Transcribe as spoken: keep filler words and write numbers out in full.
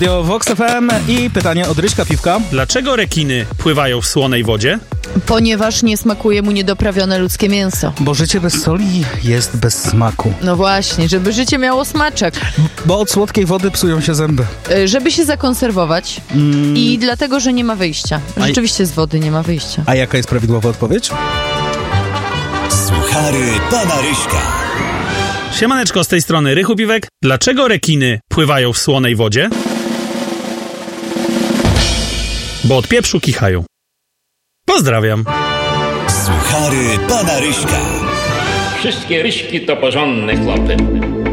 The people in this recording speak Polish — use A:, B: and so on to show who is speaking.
A: Radio Vox F M i pytanie od Ryśka Piwka.
B: Dlaczego rekiny pływają w słonej wodzie?
C: Ponieważ nie smakuje mu niedoprawione ludzkie mięso.
A: Bo życie bez soli jest bez smaku.
C: No właśnie, żeby życie miało smaczek.
A: Bo od słodkiej wody psują się zęby.
C: Y, Żeby się zakonserwować
A: Mm.
C: i dlatego, że nie ma wyjścia. Rzeczywiście z wody nie ma wyjścia.
A: A jaka jest prawidłowa odpowiedź?
D: Suchary pana Ryśka.
B: Siemaneczko, z tej strony Rychu Piwek. Dlaczego rekiny pływają w słonej wodzie? Bo od pieprzu kichają. Pozdrawiam.
D: Suchary pana Ryśka.
E: Wszystkie Ryśki to porządne chłopy.